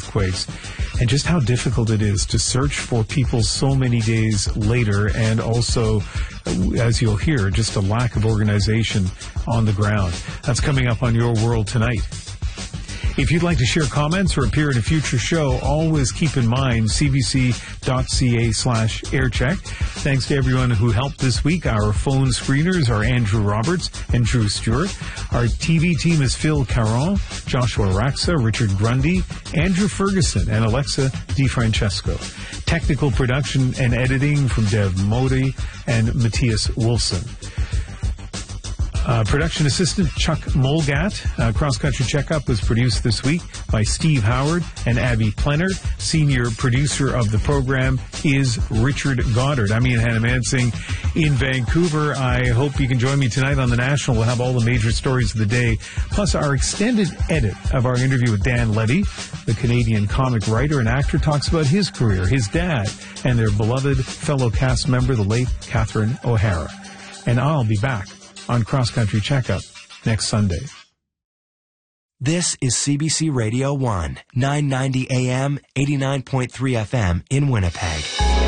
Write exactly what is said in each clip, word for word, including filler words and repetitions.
earthquakes, and just how difficult it is to search for people so many days later, and also, as you'll hear, just a lack of organization on the ground. That's coming up on Your World Tonight. If you'd like to share comments or appear in a future show, always keep in mind cbc.ca slash aircheck. Thanks to everyone who helped this week. Our phone screeners are Andrew Roberts and Drew Stewart. Our T V team is Phil Caron, Joshua Raxa, Richard Grundy, Andrew Ferguson, and Alexa DiFrancesco. Technical production and editing from Dev Modi and Matthias Wolfson. Uh, production assistant Chuck Molgat. Uh, Cross Country Checkup was produced this week by Steve Howard and Abby Plenner. Senior producer of the program is Richard Goddard. I'm Ian Hannamansing in Vancouver. I hope you can join me tonight on The National. We'll have all the major stories of the day, plus our extended edit of our interview with Dan Levy, the Canadian comic writer and actor, talks about his career, his dad, and their beloved fellow cast member, the late Catherine O'Hara. And I'll be back on Cross Country Checkup next Sunday. This is C B C Radio one, nine ninety A M, eighty-nine point three F M in Winnipeg.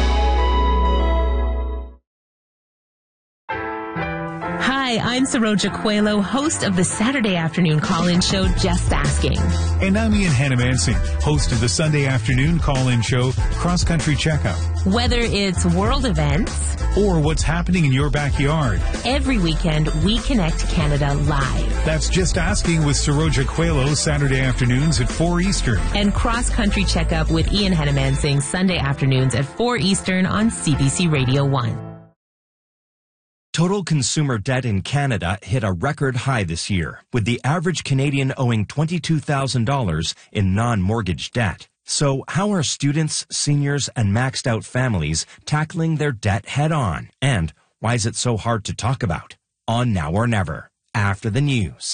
Hi, I'm Saroja Coelho, host of the Saturday afternoon call-in show Just Asking. And I'm Ian Hannamansing, host of the Sunday afternoon call-in show Cross Country Checkup. Whether it's world events or what's happening in your backyard, every weekend we connect Canada live. That's Just Asking with Saroja Coelho, Saturday afternoons at four Eastern. And Cross Country Checkup with Ian Hannamansing, Sunday afternoons at four Eastern on C B C Radio one. Total consumer debt in Canada hit a record high this year, with the average Canadian owing twenty-two thousand dollars in non-mortgage debt. So how are students, seniors, and maxed-out families tackling their debt head-on? And why is it so hard to talk about? On Now or Never, after the news.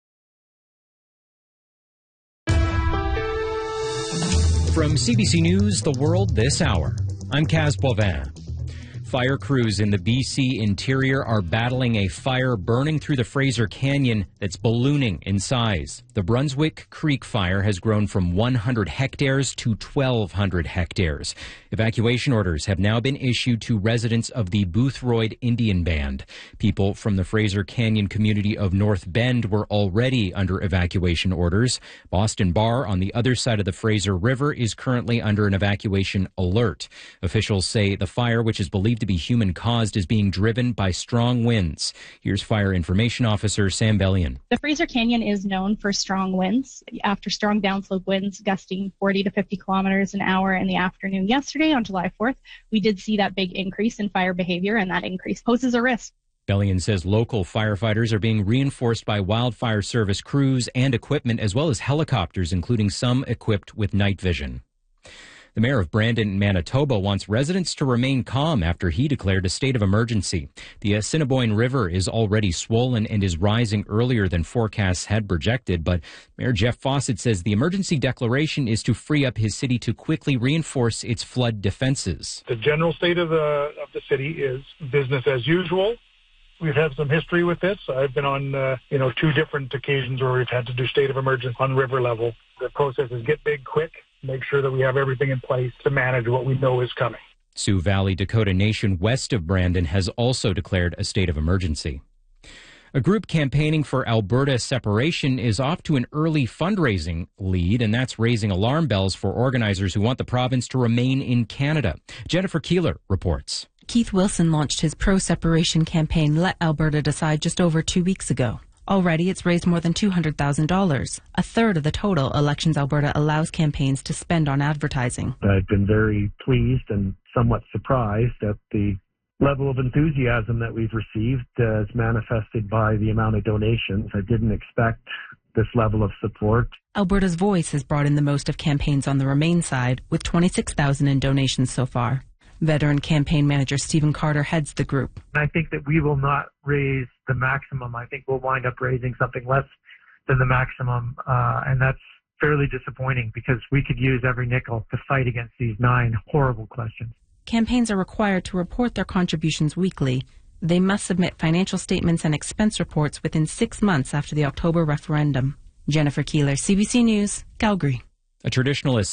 From C B C News, The World This Hour, I'm Kaz Bovin. Fire crews in the B C interior are battling a fire burning through the Fraser Canyon that's ballooning in size. The Brunswick Creek fire has grown from one hundred hectares to twelve hundred hectares. Evacuation orders have now been issued to residents of the Boothroyd Indian Band. People from the Fraser Canyon community of North Bend were already under evacuation orders. Boston Bar on the other side of the Fraser River is currently under an evacuation alert. Officials say the fire, which is believed to be human-caused, is being driven by strong winds. Here's Fire Information Officer Sam Bellion. The Fraser Canyon is known for strong winds. After strong downslope winds gusting forty to fifty kilometers an hour in the afternoon yesterday on July fourth, we did see that big increase in fire behavior, and that increase poses a risk. Bellion says local firefighters are being reinforced by wildfire service crews and equipment, as well as helicopters, including some equipped with night vision. The mayor of Brandon, Manitoba, wants residents to remain calm after he declared a state of emergency. The Assiniboine River is already swollen and is rising earlier than forecasts had projected, but Mayor Jeff Fawcett says the emergency declaration is to free up his city to quickly reinforce its flood defenses. The general state of the, of the city is business as usual. We've had some history with this. I've been on, uh, you know, two different occasions where we've had to do state of emergency on river level. The process is get big quick, make sure that we have everything in place to manage what we know is coming. Sioux Valley Dakota Nation west of Brandon has also declared a state of emergency. A group campaigning for Alberta separation is off to an early fundraising lead, and that's raising alarm bells for organizers who want the province to remain in Canada. Jennifer Keeler reports. Keith Wilson launched his pro-separation campaign, Let Alberta Decide, just over two weeks ago. Already, it's raised more than two hundred thousand dollars, a third of the total Elections Alberta allows campaigns to spend on advertising. I've been very pleased and somewhat surprised at the level of enthusiasm that we've received uh, as manifested by the amount of donations. I didn't expect this level of support. Alberta's Voice has brought in the most of campaigns on the Remain side, with twenty-six thousand in donations so far. Veteran campaign manager Stephen Carter heads the group. I think that we will not raise the maximum. I think we'll wind up raising something less than the maximum, uh, and that's fairly disappointing because we could use every nickel to fight against these nine horrible questions. Campaigns are required to report their contributions weekly. They must submit financial statements and expense reports within six months after the October referendum. Jennifer Keeler, C B C News, Calgary. A traditionalist